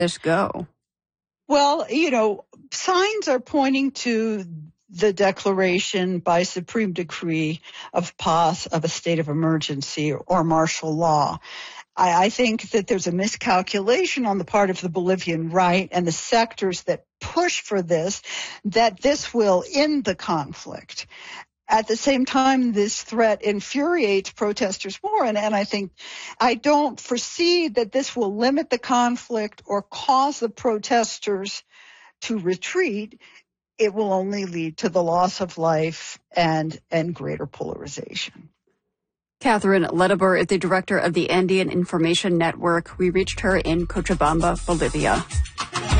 this go? Well, signs are pointing to the declaration by supreme decree of paz of a state of emergency or martial law. I think that there's a miscalculation on the part of the Bolivian right and the sectors that push for this, that this will end the conflict. At the same time, this threat infuriates protesters more, and I don't foresee that this will limit the conflict or cause the protesters to retreat. It will only lead to the loss of life and greater polarization. Catherine Ledebur is the director of the Andean Information Network. We reached her in Cochabamba, Bolivia.